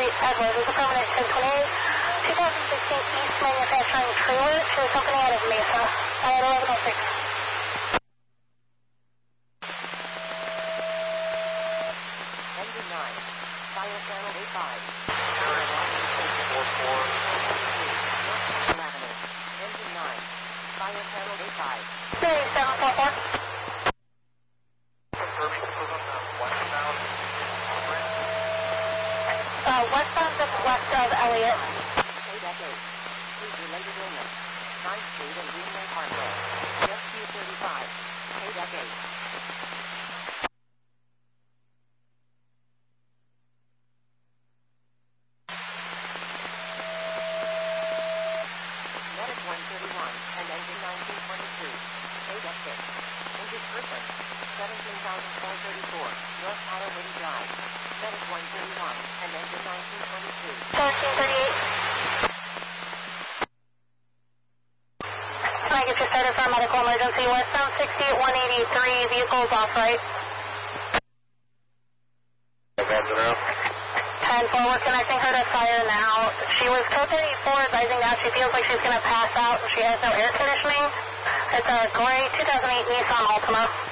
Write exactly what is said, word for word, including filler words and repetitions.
thirty-eight Edwards. This is affirmative ten twenty-eight. twenty sixteen East Manufacturing trailer to a company out of Mesa. I had eleven oh six. Engine nine. Fire channel eight five. four four. Avenue. Engine nine. Fire channel eight five. thirty-seven four four. Confirming this was on the westbound. Uh, westbound just west of Elliott. K-Deck eight. Please related illness. ninth Street and Greenway Parkway. S Q thirty-five. K-Deck eight. Medic one thirty-one and engine nineteen twenty-three. K-Deck six. Injured person. seventeen thousand four hundred thirty-four. West Hiawatha Drive. Medic one thirty-one and engine nineteen twenty-two. thirteen thirty-eight. Can I get you started for a medical emergency? Westbound sixty at one eighty-three. Vehicles off right. ten four, we're connecting her to fire now. She was code thirty-four advising now she feels like she's going to pass out and she has no air conditioning. It's a gray two thousand eight Nissan Altima.